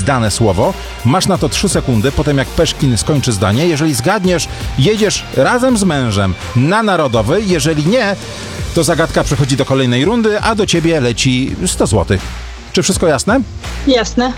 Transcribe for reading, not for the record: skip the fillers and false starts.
dane słowo. Masz na to 3 sekundy, potem jak Peszkin skończy zdanie. Jeżeli zgadniesz, jedziesz razem z mężem na Narodowy. Jeżeli nie, to zagadka przechodzi do kolejnej rundy, a do ciebie leci 100 zł. Czy wszystko jasne? Jasne.